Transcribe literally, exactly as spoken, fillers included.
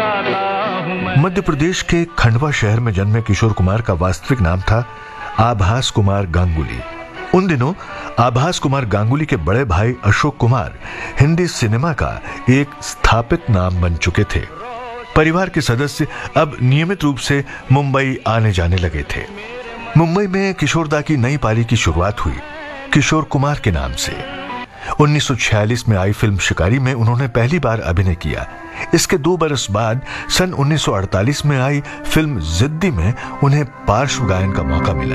मध्य प्रदेश के खंडवा शहर में जन्मे किशोर कुमार का वास्तविक नाम था आभास कुमार गांगुली। उन दिनों आभास कुमार गांगुली के बड़े भाई अशोक कुमार हिंदी सिनेमा का एक स्थापित नाम बन चुके थे। परिवार के सदस्य अब नियमित रूप से मुंबई आने जाने लगे थे। मुंबई में किशोरदा की नई पारी की शुरुआत हुई किशोर कुमार के नाम से। उन्नीस सौ छियालीस में आई फिल्म शिकारी में उन्होंने पहली बार अभिनय किया। इसके दो बरस बाद सन उन्नीस सौ अड़तालीस में आई फिल्म जिद्दी में उन्हें पार्श्व गायन का मौका मिला।